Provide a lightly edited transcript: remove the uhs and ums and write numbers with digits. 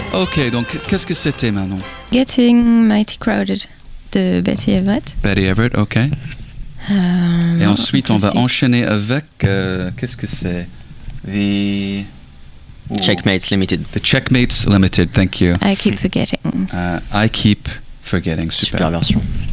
Ok, donc qu'est-ce que c'était maintenant? Getting Mighty Crowded de Betty Everett. Betty Everett, ok. Et ensuite, on va enchaîner avec, qu'est-ce que c'est? Checkmates Limited. The Checkmates Limited, thank you. I Keep Forgetting. I Keep Forgetting, super. Super version.